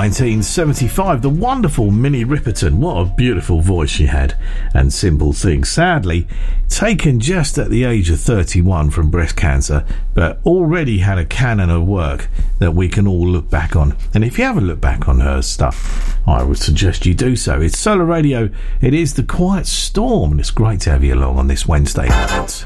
1975, the wonderful Minnie Riperton. What a beautiful voice she had, and Simple Things. Sadly, taken just at the age of 31 from breast cancer, but already had a canon of work that we can all look back on. And if you haven't looked back on her stuff, I would suggest you do so. It's Solar Radio. It is The Quiet Storm, and it's great to have you along on this Wednesday night.